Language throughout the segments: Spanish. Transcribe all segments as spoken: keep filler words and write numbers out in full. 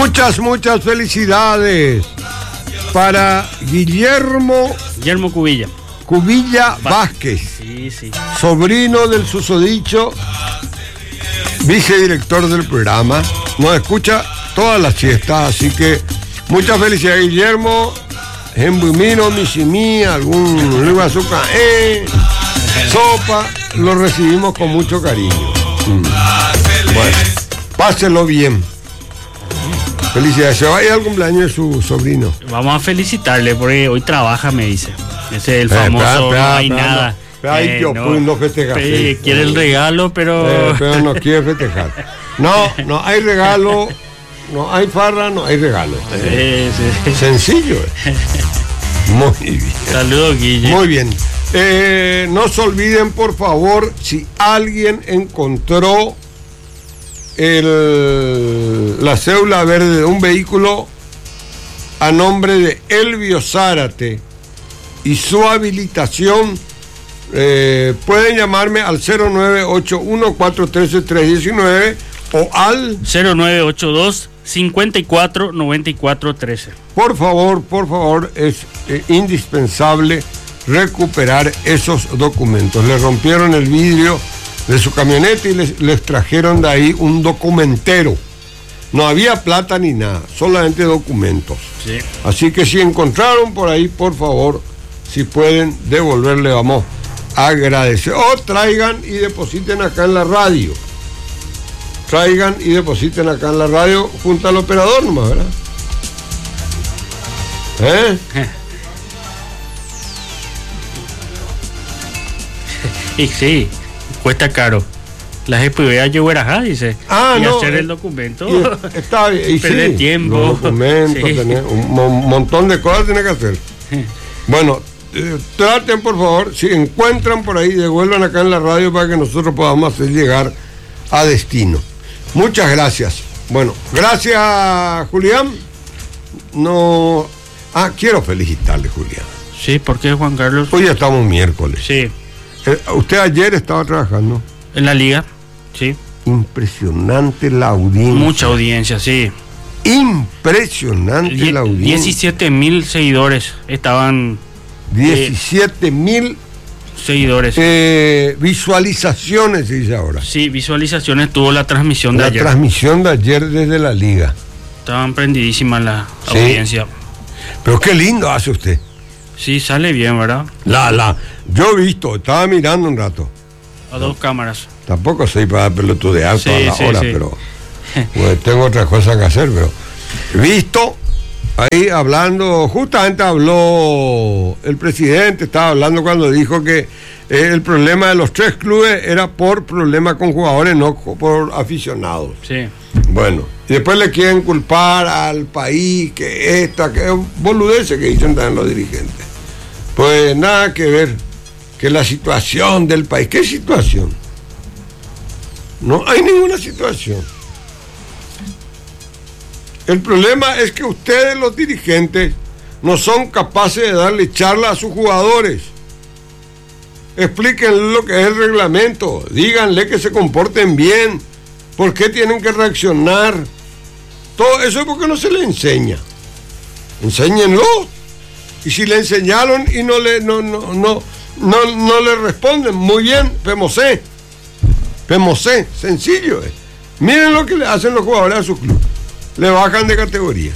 Muchas, muchas felicidades para Guillermo Guillermo Cubilla. Cubilla Vázquez, sí, sí. sobrino del susodicho vicedirector del programa. Nos escucha todas las fiestas, así que muchas felicidades, Guillermo. Embumino, misimí, algún lugar azúcar, eh, sopa, lo recibimos con mucho cariño. Mm. Bueno, páselo bien. Felicidades. ¿Se va a ir al cumpleaños de su sobrino? Vamos a felicitarle porque hoy trabaja, me dice. Ese es el Eh, famoso, espera, espera, no hay espera, nada. no. Pero ahí Eh, yo, no, pues, no festeja. eh, sí. quiere el regalo, pero... Eh, pero no quiere festejar. No, no hay regalo, no hay farra, no hay regalo. Eh, sí. Sencillo. eh. Muy bien. Saludos, Guille. Muy bien. Eh, no se olviden, por favor, si alguien encontró el, la cédula verde de un vehículo a nombre de Elvio Zárate y su habilitación, eh, pueden llamarme al cero nueve ocho uno cuatro uno tres tres uno nueve o al cero nueve ocho dos cincuenta y cuatro noventa y cuatro trece. Por favor, por favor, es eh, indispensable recuperar esos documentos. Le rompieron el vidrio de su camioneta y les, les trajeron de ahí un documentero. No había plata ni nada, solamente documentos. Sí. Así que si encontraron por ahí, por favor, si pueden devolverle, vamos a agradecer. O traigan y depositen acá en la radio. Traigan y depositen acá en la radio junto al operador nomás, ¿verdad? ¿Eh? Y sí, cuesta caro. Las espuelas yo verajá, dice. Ah, y no, hacer eh, el documento. Y, está bien. Y perder sí, tiempo. los documentos, Sí. tener un mo- montón de cosas tiene que hacer. Bueno, eh, traten por favor, si encuentran por ahí, devuelvan acá en la radio para que nosotros podamos hacer llegar a destino. Muchas gracias. Bueno, gracias, Julián. No. Ah, quiero felicitarle, Julián. Sí, ¿por qué, Juan Carlos? Hoy ya estamos miércoles. Sí, Eh, usted ayer estaba trabajando. en la liga, sí. Impresionante la audiencia. Mucha audiencia, sí. Impresionante Die- la audiencia. diecisiete mil seguidores estaban. diecisiete mil Seguidores. eh, visualizaciones, se dice ahora. Sí, visualizaciones tuvo la transmisión de La ayer. transmisión de ayer desde la liga. Estaban prendidísimas la Sí. audiencia. Pero qué lindo hace usted. Sí, sale bien, ¿verdad? La, la. Yo he visto, estaba mirando un rato. A dos cámaras. Tampoco soy para pelotudear Sí, toda la sí, hora, sí. pero pues, tengo otras cosas que hacer, pero he visto ahí hablando, justamente habló el presidente, estaba hablando cuando dijo que eh, el problema de los tres clubes era por problemas con jugadores, no por aficionados. Sí. Bueno, y después le quieren culpar al país que esta, que boludeces que dicen también los dirigentes. Pues nada que ver, que la situación del país. ¿Qué situación? No hay ninguna situación. El problema es que ustedes, los dirigentes, no son capaces de darle charla a sus jugadores. Explíquenle lo que es el reglamento, díganle que se comporten bien, por qué tienen que reaccionar. Todo eso es porque no se le enseña. Enséñenlo. Y si le enseñaron y no le no no no no, no le responden, muy bien, Pemosé. Pemosé, sencillo. Eh. Miren lo que le hacen los jugadores a su club. Le bajan de categoría.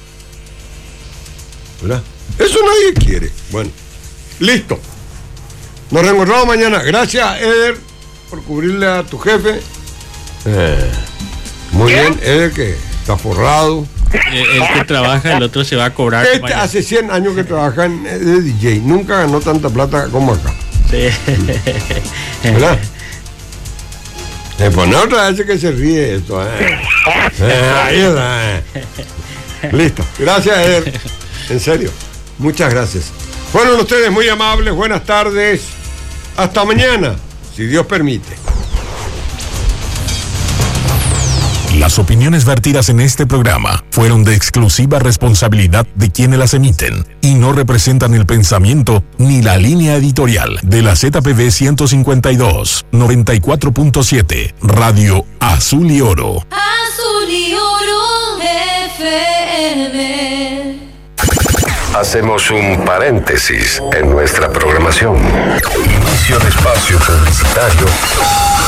¿Verdad? Eso nadie quiere. Bueno, listo. Nos reencontramos mañana. Gracias, Eder, por cubrirle a tu jefe. Eh, muy bien, Eder, que está forrado. El, el que trabaja, el otro se va a cobrar. Este mañana. hace cien años que trabaja en, eh, de D J. Nunca ganó tanta plata como acá. Sí. ¿Verdad? Se pone otra vez que se ríe esto. ¿eh? Eh, ahí está, eh. Listo. Gracias, Eder. En serio. Muchas gracias. Fueron ustedes muy amables. Buenas tardes. Hasta mañana, si Dios permite. Las opiniones vertidas en este programa fueron de exclusiva responsabilidad de quienes las emiten y no representan el pensamiento ni la línea editorial de la Z P V ciento cincuenta y dos, noventa y cuatro punto siete, Radio Azul y Oro. Azul y Oro F M. M. Hacemos un paréntesis en nuestra programación. Inicio de espacio publicitario